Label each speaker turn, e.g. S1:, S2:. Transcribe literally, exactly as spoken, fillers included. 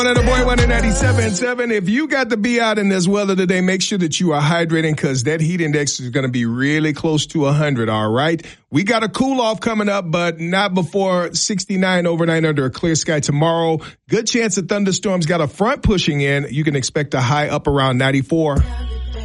S1: One of the boy one in ninety-seven point seven. If you got to be out in this weather today, make sure that you are hydrating because that heat index is going to be really close to one hundred, all right? We got a cool off coming up, but not before sixty-nine overnight under a clear sky tomorrow. Good chance of thunderstorms. Got a front pushing in. You can expect a high up around ninety-four.